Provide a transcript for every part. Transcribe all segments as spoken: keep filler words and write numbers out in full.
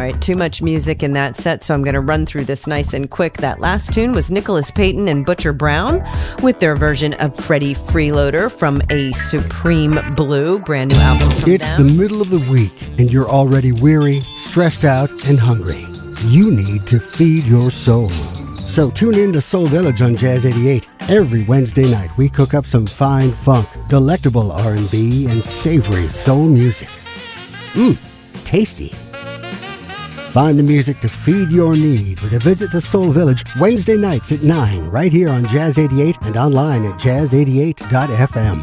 right, too much music in that set, so I'm going to run through this nice and quick. That last tune was Nicholas Payton and Butcher Brown with their version of Freddie Freeloader from A Supreme Blue, brand new album from It's them. the middle of the week, and you're already weary, stressed out, and hungry. You need to feed your soul. So tune in to Soul Village on Jazz eighty-eight. Every Wednesday night, we cook up some fine funk, delectable R and B, and savory soul music. Mmm, tasty. Find the music to feed your need with a visit to Soul Village Wednesday nights at nine, right here on Jazz eighty-eight and online at jazz eighty-eight dot f m.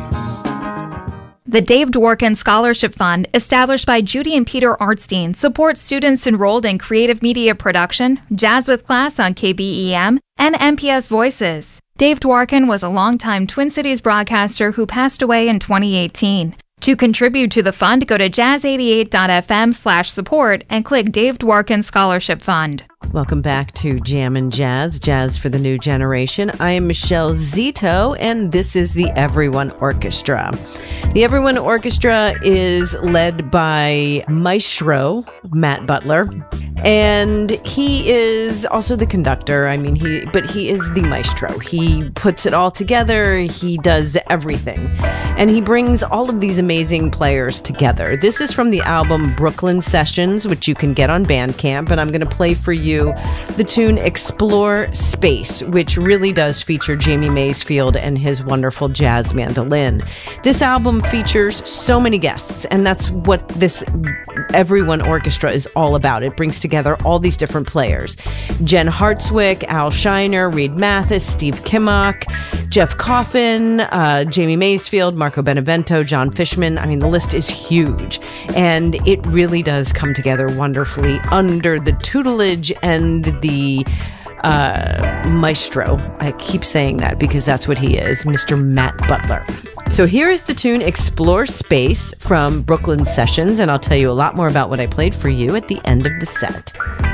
The Dave Dworkin Scholarship Fund, established by Judy and Peter Artstein, supports students enrolled in creative media production, Jazz with Class on K B E M, and M P S Voices. Dave Dworkin was a longtime Twin Cities broadcaster who passed away in twenty eighteen. To contribute to the fund, go to jazz eighty-eight dot f m slash support and click Dave Dworkin Scholarship Fund. Welcome back to Jam and Jazz, Jazz for the New Generation. I am Michelle Zito, and this is the Everyone Orchestra. The Everyone Orchestra is led by Maestro Matt Butler, and he is also the conductor. I mean, he, but he is the maestro. He puts it all together. He does everything, and he brings all of these amazing players together. This is from the album Brooklyn Sessions, which you can get on Bandcamp, and I'm going to play for you the tune Explore Space, which really does feature Jamie Maysfield and his wonderful jazz mandolin. This album features so many guests, and that's what this Everyone Orchestra is all about. It brings together all these different players. Jen Hartswick, Al Shiner, Reed Mathis, Steve Kimmock, Jeff Coffin, uh, Jamie Maysfield, Marco Benevento, John Fishman. I mean, the list is huge, and it really does come together wonderfully under the tutelage and the uh, maestro. I keep saying that because that's what he is, Mister Matt Butler. So here is the tune Explore Space from Brooklyn Sessions, and I'll tell you a lot more about what I played for you at the end of the set.